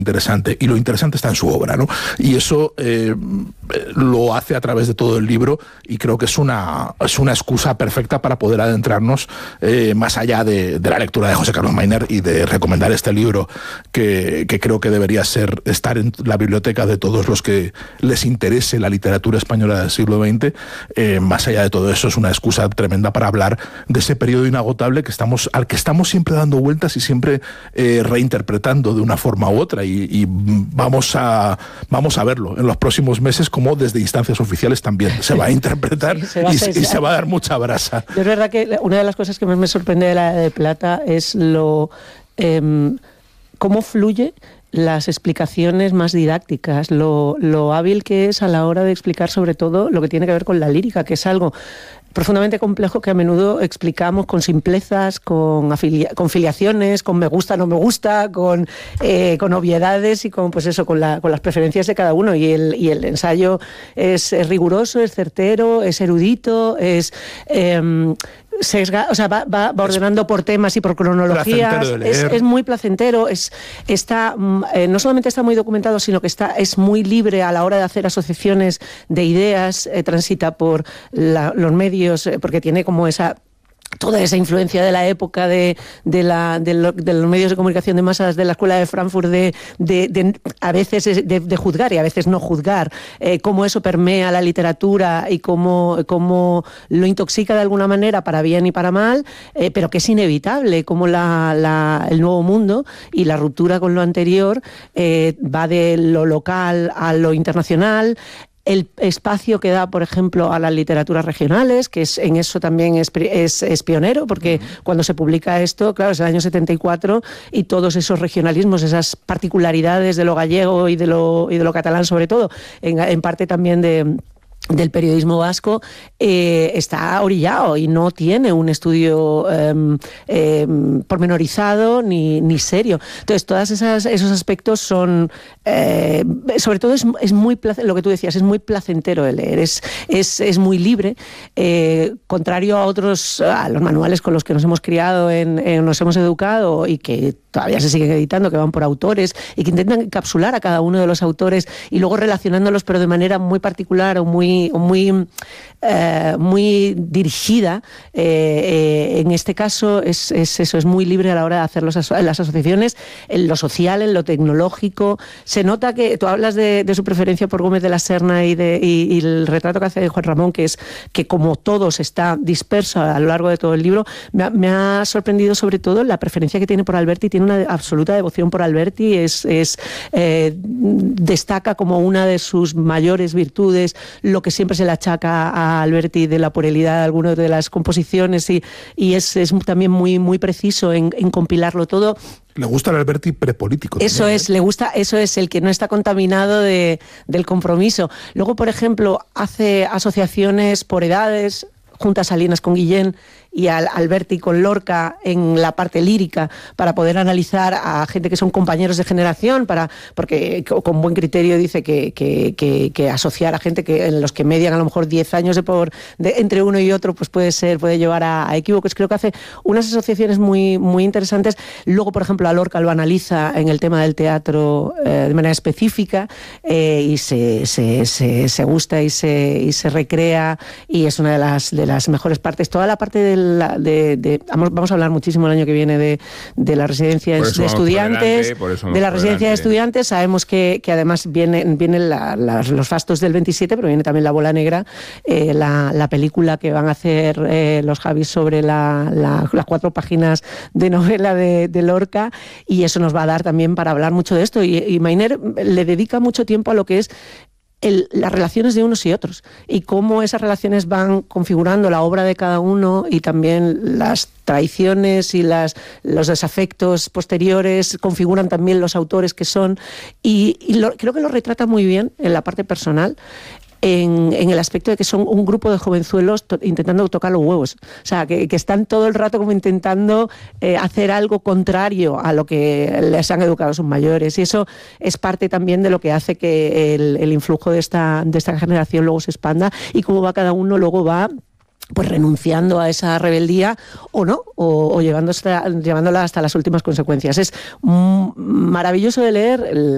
interesante, y lo interesante está en su obra, ¿no? Y eso lo hace a través de todo el libro, y creo que es una excusa perfecta para poder adentrarnos más allá de la lectura de José Carlos Mayner, y de recomendar este libro que creo que debería estar en la biblioteca de todos los que les interese la literatura española del siglo XX. Más allá de todo eso, es una excusa tremenda para hablar de ese periodo inagotable al que estamos siempre dando vueltas y siempre reinterpretando de una forma u otra, y vamos a verlo en los próximos meses, como desde instancias oficiales también se va a interpretar y se va a dar mucha brasa. Es verdad que una de las cosas que más me sorprende de la Edad de Plata es cómo fluye las explicaciones más didácticas, lo hábil que es a la hora de explicar sobre todo lo que tiene que ver con la lírica, que es algo profundamente complejo que a menudo explicamos con simplezas, con filiaciones, con me gusta, no me gusta, con obviedades y con con las preferencias de cada uno. Y el ensayo es riguroso, es certero, es erudito, es va ordenando por temas y por cronologías. Es muy placentero, no solamente está muy documentado, sino que es muy libre a la hora de hacer asociaciones de ideas, transita por los medios, porque tiene como toda esa influencia de la época de los medios de comunicación de masas, de la Escuela de Frankfurt, a veces de juzgar y a veces no juzgar, cómo eso permea la literatura y cómo lo intoxica de alguna manera para bien y para mal, pero que es inevitable, como el nuevo mundo y la ruptura con lo anterior va de lo local a lo internacional. El espacio que da, por ejemplo, a las literaturas regionales, que en eso también es pionero, porque cuando se publica esto, claro, es el año 74, y todos esos regionalismos, esas particularidades de lo gallego y de lo catalán, sobre todo, en parte también del periodismo vasco, está orillado y no tiene un estudio pormenorizado ni serio. Entonces, todos esos aspectos son, sobre todo es muy lo que tú decías, es muy placentero de leer, es muy libre, contrario a los manuales con los que nos hemos criado, nos hemos educado, y que todavía se siguen editando, que van por autores y que intentan encapsular a cada uno de los autores y luego relacionándolos, pero de manera muy particular o muy dirigida. En este caso es muy libre a la hora de hacer las asociaciones, en lo social, en lo tecnológico. Se nota que tú hablas de su preferencia por Gómez de la Serna y el retrato que hace de Juan Ramón, que como todos está disperso a lo largo de todo el libro. Me ha sorprendido sobre todo la preferencia que tiene por Alberti. Tiene una absoluta devoción por Alberti, destaca como una de sus mayores virtudes lo que siempre se le achaca a Alberti de la puerilidad de algunas de las composiciones, y es también muy, muy preciso en compilarlo todo. Le gusta el Alberti prepolítico. Eso también, le gusta, eso es el que no está contaminado del compromiso. Luego, por ejemplo, hace asociaciones por edades, junta a Salinas con Guillén y a Alberti con Lorca en la parte lírica, para poder analizar a gente que son compañeros de generación, porque con buen criterio dice que asociar a gente en los que median a lo mejor 10 años entre uno y otro, pues puede llevar a equívocos. Creo que hace unas asociaciones muy, muy interesantes. Luego, por ejemplo, a Lorca lo analiza en el tema del teatro de manera específica, y se gusta y se recrea, y es una de las mejores partes. Toda la parte vamos a hablar muchísimo el año que viene de las residencias de estudiantes, de estudiantes. Sabemos que además vienen los fastos del 27, pero viene también La Bola Negra, la película que van a hacer los Javis sobre las 4 páginas de novela de Lorca, y eso nos va a dar también para hablar mucho de esto. Y Mayner le dedica mucho tiempo a lo que es las relaciones de unos y otros, y cómo esas relaciones van configurando la obra de cada uno, y también las traiciones y los desafectos posteriores configuran también los autores que son, y creo que lo retrata muy bien en la parte personal, en el aspecto de que son un grupo de jovenzuelos intentando tocar los huevos. O sea, que están todo el rato como intentando hacer algo contrario a lo que les han educado sus mayores. Y eso es parte también de lo que hace que el influjo de esta generación luego se expanda, y cómo va cada uno, luego va pues renunciando a esa rebeldía o no, o llevándola hasta las últimas consecuencias. Es maravilloso de leer.